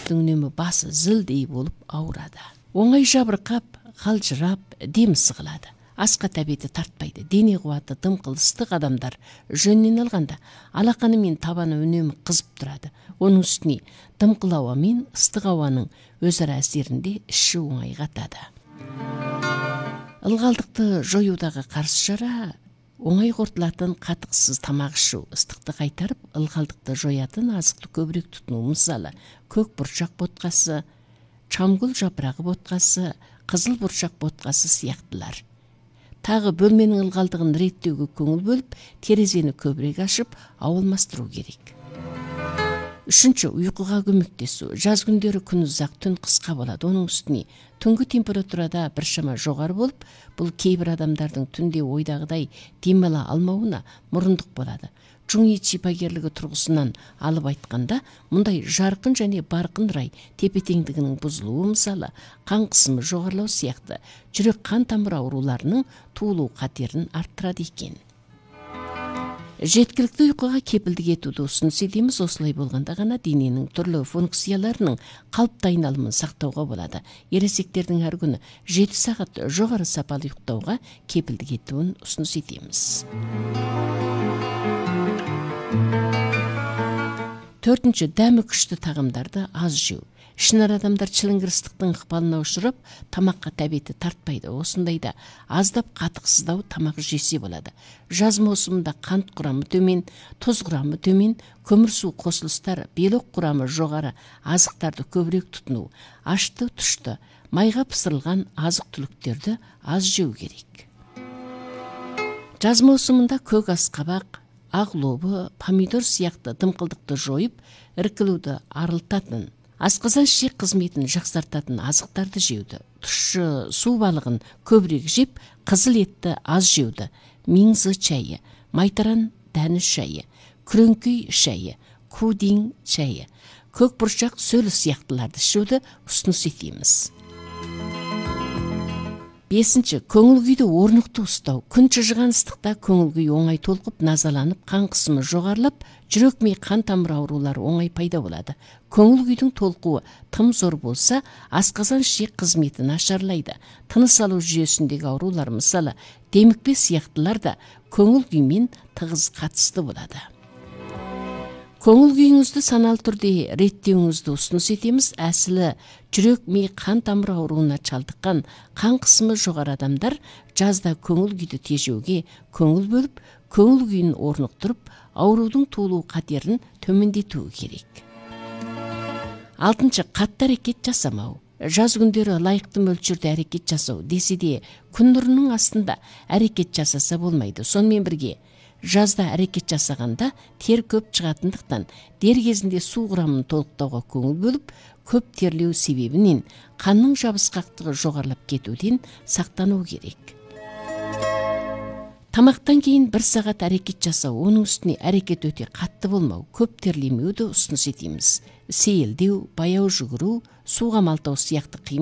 адамдардың үнемі басы зілдей болып ауырады. Оңай жабырқап, қалжырап, дем сығылады. Асқа тәбеті тартпайды. Дене қуаты дымқыл ыстық адамдар жөнінен алғанда алақаны мен табаны үнемі қызып тұрады. Оның үстіне дымқыл ауа мен ыстық ауаның өзара әсерінде іші оңай қатады. Ылғалдықты жоюдағы қарсы шара оңай қорытылатын қатықсыз тамақ ішу, ыстықты қайтарып, ылғалдықты жоятын азықты көбірек тұтыну. Мысалы, көк бұршақ ботқасы, чамгүл жапырағы ботқасы, қызыл бұршақ ботқасы сияқтылар. Тағы бөлменің ылғалдығын реттеуге көңіл бөліп, терезені көбірек ашып, ауа алмастыру керек. Үшінші, ұйқыға көмектесу. Жаз күндері күн ұзақ, түн қысқа болады. Оның үстіне түнгі температурада біршама жоғары болып, бұл кейбір адамдардың түнде ойдағыдай демала алмауына мұрындық болады. Чуңи шипагерлігі тұрғысынан алып айтқанда, мұндай жарқын және барқын рай тепе-теңдігінің бұзылуы, мысалы, қан қысымы жоғарылау сияқты жүрек қан тамыр ауруларының туылу қатерін арттырады екен. Жеткілікті ұйқыға кепілдік етуді ұсыныс етеміз. Осылай болғанда ғана дененің түрлі функцияларының қалыпты айналымын сақтауға болады. Ересектердің әр күні 7 сағат жоғары сапалы ұйықтауға кепілдік етуін ұсыныс етеміз. Төртінші, дәмі күшті тағамдарды аз жеу. Ішінар адамдар шіліңгір ыстықтың ықпалына ұшырап, тамаққа тәбеті тартпайды. Осындайда аздап қатықсыздау тамақ жесе болады. Жаз маусымында қант құрамы төмен, тұз құрамы төмен, көмірсу қосылыстары, белок құрамы жоғары азықтарды көбірек тұтыну, ашты, тұшты, майға пысырылған азық-түліктерді аз жеу керек. Жаз маусымында көк асқабақ, ақ лобы, помидор сияқты дымқылдықты жойып, іркілуді арылтатын, асқазан ішек қызметін жақсартатын азықтарды жеуді, тұщы су балығын көбірек жеп, қызыл етті аз жеуді, минзы шайы, майтаран дәні шайы, күреңкүй шайы, кудин шайы, көк бұршақ сөлі сияқтыларды ішуді ұсыныс етеміз. Бесінші, көңіл күйді орнықты ұстау. Күн шыжыған ыстықта көңіл күй оңай толқып, назаланып, қан қысымы жоғарылап, жүрек ми қан тамыр аурулары оңай пайда болады. Көңіл күйдің толқуы тым зор болса, асқазан ішек қызметі нашарлайды. Тыныс алу жүйесіндегі аурулар, мысалы, демікпе сияқтылар да көңіл күймен тығыз қатысты болады. Көңіл күйіңізді саналы түрде реттеуіңізді ұсыныс етеміз. Әсілі жүрек ми қан тамыр ауруына шалдыққан, қан қысымы жоғары адамдар жазда көңіл күйді тежеуге көңіл бөліп, көңіл күйін орнықтырып, аурудың туылу қатерін төмендетуі керек. Алтыншы, қатты әрекет жасамау. Жаз күндері лайықты мөлшерде әрекет жасау десе де, күн нұрының астында әрекет жасаса болмайды. Сонымен бірге, жазда әрекет жасағанда тер көп шығатындықтан дер кезінде су құрамын толықтауға көңіл бөліп, көп терлеу себебінен қанның жабысқақтығы жоғарылап кетуден сақтану керек. Тамақтан кейін 1 сағат әрекет жасау, оның үстіне әрекет өте қатты болмау, көп терлемеуді ұсыныс етеміз. Сейілдеу, баяу жүгіру, суға малтау сияқты